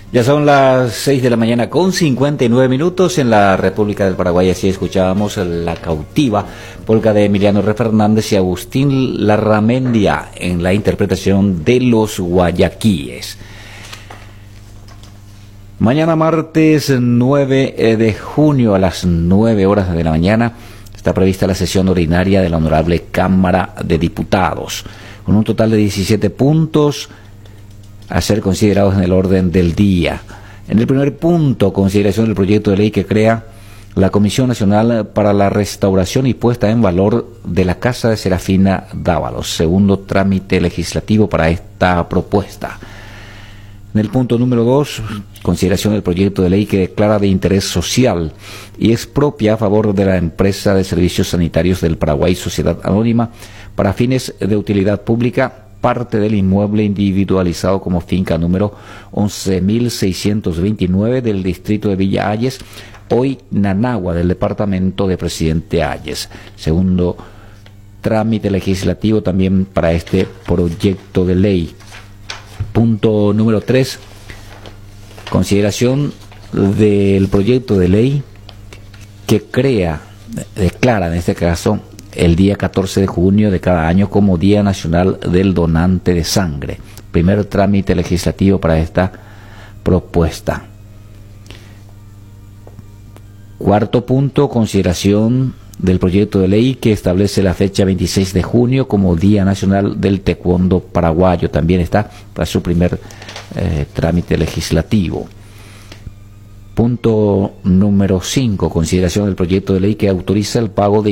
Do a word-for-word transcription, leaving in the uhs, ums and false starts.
Ya son las seis de la mañana con cincuenta y nueve minutos en la República del Paraguay. Así escuchábamos La Cautiva, polca de Emiliano R. Fernández y Agustín Larramendia en la interpretación de Los Guayaquíes. Mañana martes nueve de junio a las nueve horas de la mañana está prevista la sesión ordinaria de la Honorable Cámara de Diputados, con un total de diecisiete puntos a ser considerados en el orden del día. En el primer punto, consideración del proyecto de ley que crea la Comisión Nacional para la Restauración y Puesta en Valor de la Casa de Serafina Dávalos. Segundo trámite legislativo para esta propuesta. En el punto número dos, consideración del proyecto de ley que declara de interés social y expropia a favor de la empresa de servicios sanitarios del Paraguay, Sociedad Anónima, para fines de utilidad pública, parte del inmueble individualizado como finca número once mil seiscientos veintinueve del distrito de Villa Ayes, hoy Nanagua, del departamento de Presidente Ayes. Segundo trámite legislativo también para este proyecto de ley. Punto número tres, consideración del proyecto de ley que crea, declara en este caso, el día catorce de junio de cada año como Día Nacional del Donante de Sangre. Primer trámite legislativo para esta propuesta. Cuarto punto, consideración del proyecto de ley que establece la fecha veintiséis de junio como Día Nacional del Taekwondo Paraguayo. También está para su primer eh, trámite legislativo. Punto número cinco, consideración del proyecto de ley que autoriza el pago de